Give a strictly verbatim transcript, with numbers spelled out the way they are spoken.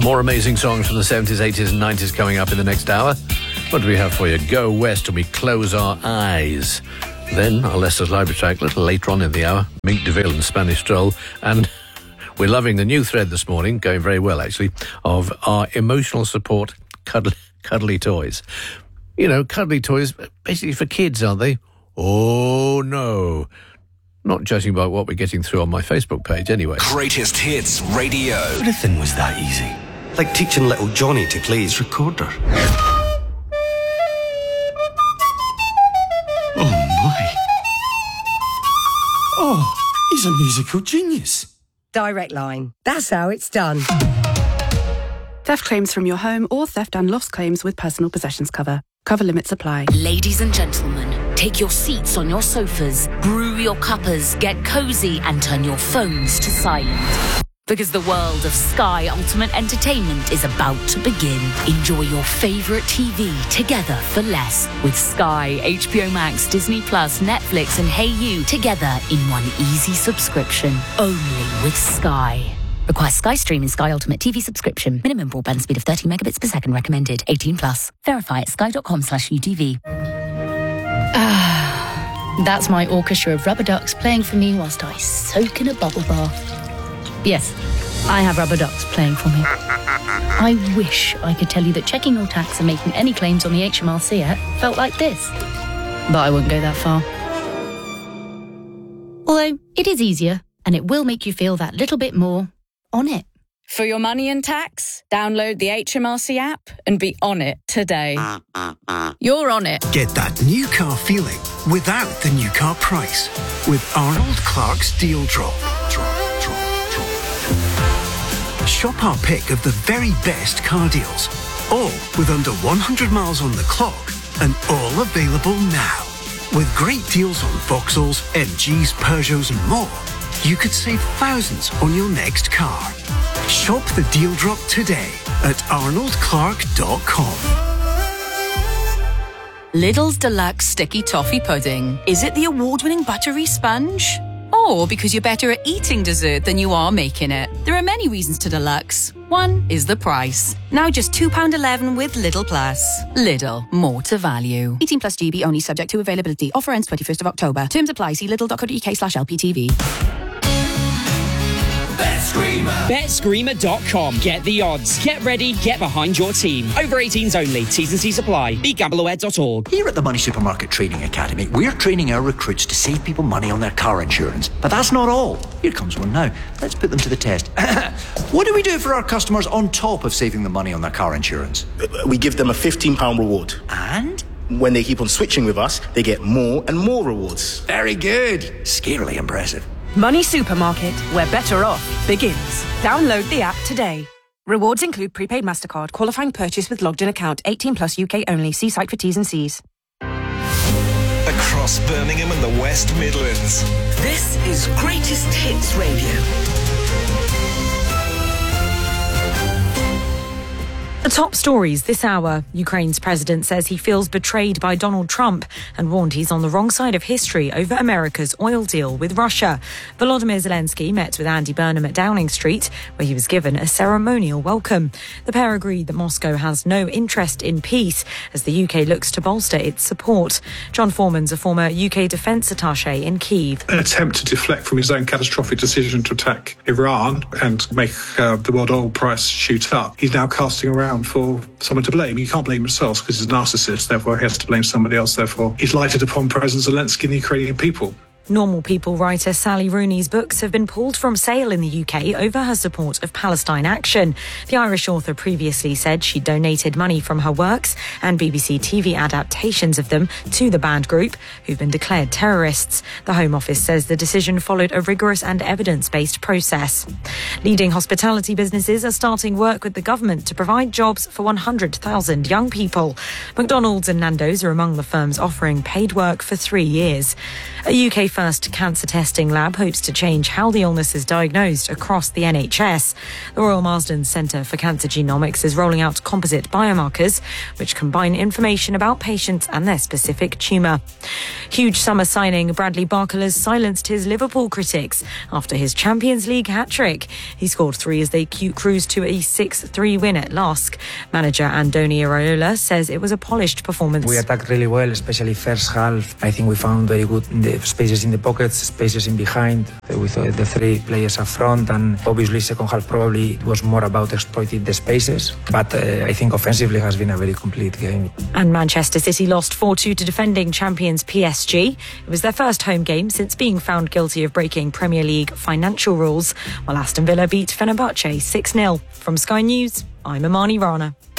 More amazing songs from the seventies, eighties and nineties coming up in the next hour. What do we have for you? Go West and We Close Our Eyes. Then our Leicester's Library track a little later on in the hour. Mink DeVille and Spanish Stroll. And we're loving the new thread this morning, going very well actually, of our emotional support cuddly, cuddly toys. You know, cuddly toys basically for kids, aren't they? Oh no. Not judging by what we're getting through on my Facebook page anyway. Greatest Hits Radio. Everything was that easy. Like teaching little Johnny to play his recorder. Oh my. Oh, he's a musical genius. Direct Line. That's how it's done. Theft claims from your home or theft and loss claims with personal possessions cover. Cover limits apply. Ladies and gentlemen, take your seats on your sofas, brew your cuppers, get cosy and turn your phones to silent. Because the world of Sky Ultimate Entertainment is about to begin. Enjoy your favourite T V together for less with Sky, H B O Max, Disney Plus, Netflix and Hey You together in one easy subscription. Only with Sky. Requires Sky Stream and Sky Ultimate T V subscription. Minimum broadband speed of thirty megabits per second recommended. eighteen plus. Verify at sky.com slash UTV. Ah, that's my orchestra of rubber ducks playing for me whilst I soak in a bubble bath. Yes, I have rubber ducks playing for me. I wish I could tell you that checking your tax and making any claims on the H M R C app felt like this. But I wouldn't go that far. Although, it is easier, and it will make you feel that little bit more on it. For your money and tax, download the H M R C app and be on it today. You're on it. Get that new car feeling without the new car price with Arnold Clark's Deal Drop. Drop, drop, drop. Shop our pick of the very best car deals, all with under one hundred miles on the clock and all available now. With great deals on Vauxhalls, M Gs, Peugeots and more, you could save thousands on your next car. Shop the Deal Drop today at arnold clark dot com. Lidl's Deluxe Sticky Toffee Pudding. Is it the award-winning buttery sponge? Or because you're better at eating dessert than you are making it? There are many reasons to Deluxe. One is the price. Now just two pounds eleven with Lidl Plus. Lidl, more to value. eighteen plus G B only, subject to availability. Offer ends twenty-first of October. Terms apply. See lidl.co.uk slash LPTV. bet screamer dot com. Get the odds. Get ready. Get behind your team. Over eighteens only. T's and C's apply. be gamble aware dot org. Here at the Money Supermarket Training Academy, we're training our recruits to save people money on their car insurance. But that's not all. Here comes one now. Let's put them to the test. What do we do for our customers on top of saving them money on their car insurance? We give them a fifteen pounds reward. And? When they keep on switching with us, they get more and more rewards. Very good. Scarily impressive. Money Supermarket, where better off begins. Download the app today. Rewards include prepaid MasterCard, qualifying purchase with logged in account, eighteen plus U K only. See site for T's and C's. Across Birmingham and the West Midlands. This is Greatest Hits Radio. The top stories this hour. Ukraine's president says he feels betrayed by Donald Trump and warned he's on the wrong side of history over America's oil deal with Russia. Volodymyr Zelensky met with Andy Burnham at Downing Street, where he was given a ceremonial welcome. The pair agreed that Moscow has no interest in peace as the U K looks to bolster its support. John Foreman's a former U K defence attaché in Kyiv. An attempt to deflect from his own catastrophic decision to attack Iran and make uh, the world oil price shoot up. He's now casting around for someone to blame. He can't blame himself because he's a narcissist, therefore he has to blame somebody else, therefore he's lighted upon President Zelensky and the Ukrainian people. Normal People writer Sally Rooney's books have been pulled from sale in the U K over her support of Palestine Action. The Irish author previously said she donated money from her works and B B C T V adaptations of them to the banned group, who've been declared terrorists. The Home Office says the decision followed a rigorous and evidence-based process. Leading hospitality businesses are starting work with the government to provide jobs for one hundred thousand young people. McDonald's and Nando's are among the firms offering paid work for three years. A U K first cancer testing lab hopes to change how the illness is diagnosed across the N H S. The Royal Marsden Centre for Cancer Genomics is rolling out composite biomarkers which combine information about patients and their specific tumour. Huge summer signing, Bradley Barcola has silenced his Liverpool critics after his Champions League hat-trick. He scored three as they cruised to a six three win at Lask. Manager Andoni Iraola says it was a polished performance. We attacked really well, especially first half. I think we found very good in the spaces in the pockets, spaces in behind, with the three players up front, and obviously second half probably it was more about exploiting the spaces. But uh, I think offensively has been a very complete game. And Manchester City lost four two to defending champions P S G. It was their first home game since being found guilty of breaking Premier League financial rules, while Aston Villa beat Fenerbahce six nil. From Sky News, I'm Amani Rana.